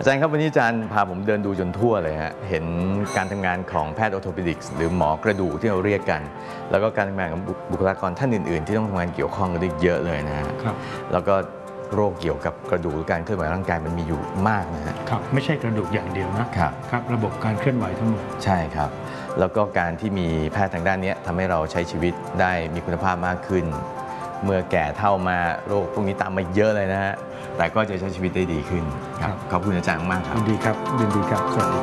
อาจารย์ครับวันนี้อาจารย์พาผมเดินดูจนทั่วเลยฮะเห็นการทำงานของแพทย์ออร์โทปิดิกส์หรือหมอกระดูกที่เราเรียกกันแล้วก็การทำงานของบุคลากรท่านอื่นๆที่ต้องทำงานเกี่ยวข้องกันได้เยอะเลยนะฮะแล้วก็โรคเกี่ยวกับกระดูกหรือการเคลื่อนไหวร่างกายมันมีอยู่มากนะฮะครับไม่ใช่กระดูกอย่างเดียวนะครับระบบการเคลื่อนไหวทั้งหมดใช่ครับแล้วก็การที่มีแพทย์ทางด้านนี้ทำให้เราใช้ชีวิตได้มีคุณภาพมากขึ้นเมื่อแก่เฒ่ามาโรคพวกนี้ตามมาเยอะเลยนะฮะแต่ก็จะใช้ชีวิตได้ดีขึ้นครับขอบคุณอาจารย์มากครับยินดีครับยินดีครับสวัสดี